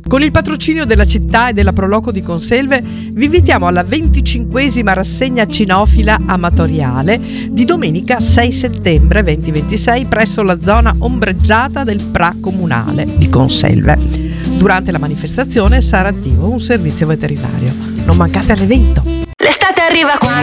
Con il patrocinio della città e della Proloco di Conselve vi invitiamo alla 25esima rassegna cinofila amatoriale di domenica 6 settembre 2026 presso la zona ombreggiata del Pra Comunale di Conselve. Durante la manifestazione sarà attivo un servizio veterinario. Non mancate all'evento! L'estate arriva quando